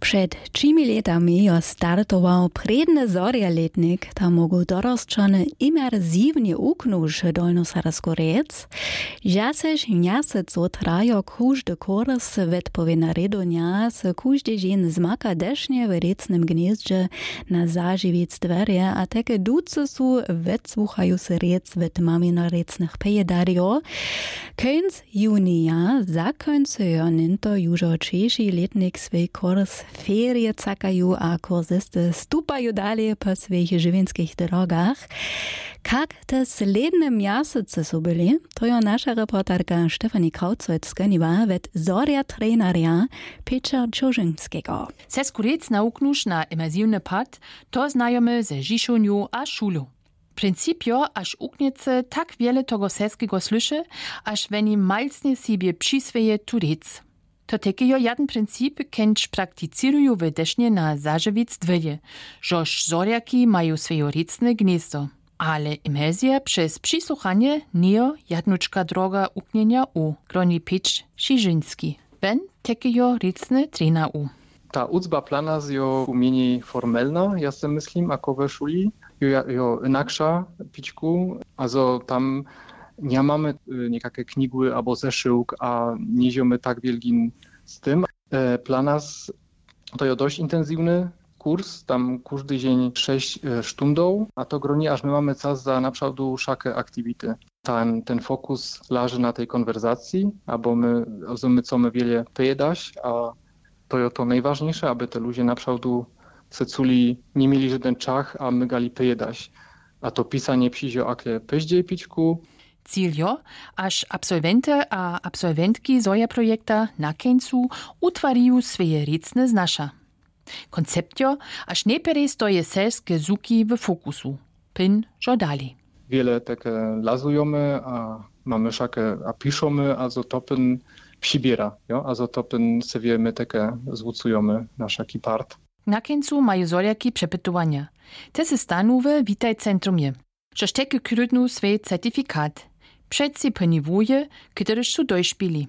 Przed 3 latami jo startował predny zorjaletnik, tam mogą dorosczone imersywnie uknąć dolnosarsku rec. Jasež mjasecu trajo każdy kurs odpowiedna redonia, z każdy dzień zmaka desznie w recnym gnieździe na zażywiec dwerje, a takie duce su wetsłuchają se rec w mamino recnych pejedario. Końc junia zakońcują ninto już oczejszy letnik swój kurs ferie cakają, a kursisty stupają dalej po swoich żywienskich drogach. Jak te sledne miasece su byli, to jo nasza reporterka Stefanie Krautzold skeniła wet zorja treneria Petra Czorzymskiego. Seskurec nauknusz na imersywny pad, to znajome ze Žišonju a šulu. Principio, aż ukniece tak wiele tego seskiego słyszy, aż weni malcnie sobie przysweje turec. To takiego jeden princip, kenč praktycirują wydecznie na zażywiec dwelje, żoż zorjaki mają swoje recne gniezdo. Ale imersja przez przysłuchanie nie jednuczka droga uknienia u, groni Petr Czorzymski. Ben takiego recne trena u. Ta uczba plana je umieni formelna, ja se myslím, ako ve šuli. Jo inaksza pićku, also tam nie mamy niekakve kniguły albo zeszyłk, a nie ziemy tak wielgin z tym. Planas to jo dość intensywny kurs, tam każdy dzień 6 stundów, a to groni, aż my mamy czas za naprawdę wszelkie aktywity. Ten fokus leży na tej konwersacji, albo my co my wiele pojedać, a to jo to najważniejsze, aby te ludzie naprawdę ceculi nie mieli żaden czach, a my gali pojedać. A to pisanie przyjdzie akle peździe pićku. Ciljo, aż absolwenty a absolwentki zoja projekta na końcu utwariją swoje recne znasza. Konceptio, aż najpierw stoje selskie zuki w fokusu. Pin żodali. Wiele takie lazujemy, a mamy szakę, a piszemy, also to pin przybiera, jo? Also to pin sobie my takie zwucujemy na szaki part. Na końcu mają zorjaki przepytowania. Te se stanowe witaj centrumie. Żoż takie krydnu swój certyfikat. Przedsi poniwuje, któryż su dojszpili.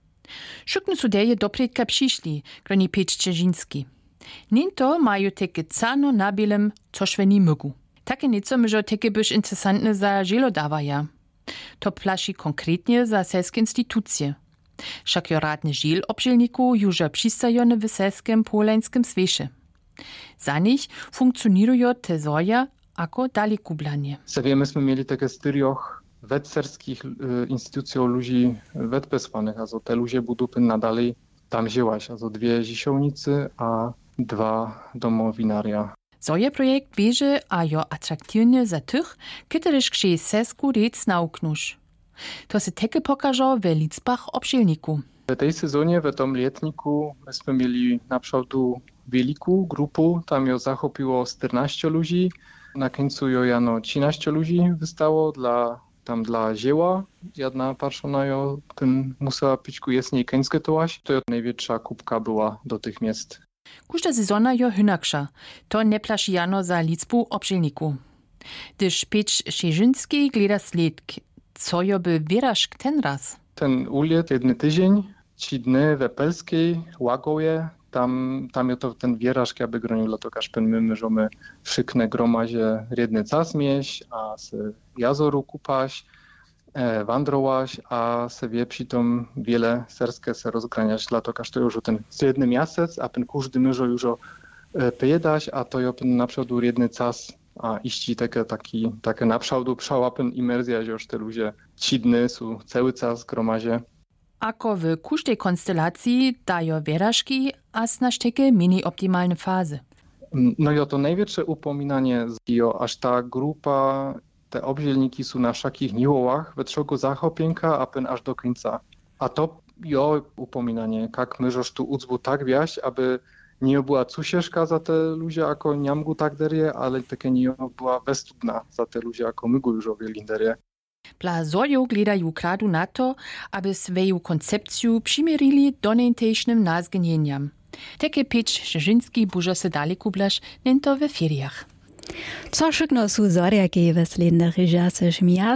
Szuknu su deje dopredka przyszli, groni Petr Czorzymski. Ninto mają takie cano na bielem, což weni mygu. Takie nieco myżo takie byś interesantne za żelodawaja. To plaši konkretnie za selskie instytucje. Však jo radny žil obžilniku już přistajone w selskim polańskim svieše. Za nich funkcjonują te zorja jako dalekublanie. Sobie myśmy mieli takie styrioch wetserskich instytucji ludzi wetpesłanych, also te ludzie budu nadalej tam wzięłaś, also 2 zisiołnicy, a 2 domowinaria. Zorja projekt bieže a jo atraktivnie za tych, któryż krzy sesku rec nauknusz. To se takie pokażą w liczbach obszilniku. W tej sezonie, w tym letniku, myśmy mieli naprawdę wielką grupę. Tam ją zachopiło 14 ludzi. Na końcu jo jano 13 ludzi wystało dla dzieła. Jedna patrzona jo, ten musiała pićku jasniej końskie tołaś. To największa kubka była dotychmiast. Każda sezona jo hynaksza. To nie plaši jano za liczbu obszilniku. Gdyż Petr Czorzymski gleda sled, co jo by wyrażk ten raz? Ten uliet, 1 tydzień, 3 dny we Pelskiej, Łagoje, tam je to ten wyrażk, aby gronił to każdy my możemy wszykne gromazie redny czas mieć, a se jazoru kupać, wandrować, a sobie przy tym wiele serskie se rozgraniać, dla to każdy już ten 1 miesiąc, a ten każdy może już pojedać, a to jo na przodu redny czas. A iści takie naprzałdu przełapem imersja, że już te ludzie 3 dny są cały czas w gromazie. Ako w każdej konstelacji dają wyrażki, a znasz takie mini optimalne fazy. No i to największe upominanie, aż ta grupa, te obzielniki są na wszakich niwołach, we trzego zachopienka, a pen aż do końca. A to upominanie, jak my żoż tu uczbu tak wieść, aby nie była cusieszka za te ludzie, jako niamgu tak derie, ale takie nie była westudna za te ludzie, jako my go już owieli derie. Dla zorju gledają kradu na to, aby swoją koncepcję przymierili do nejtejsznym nazgnieniam. Takie Petr Czorzymski bużo se dalekublaš nento we feriach. Co szykno su zorjaki w slednych jasež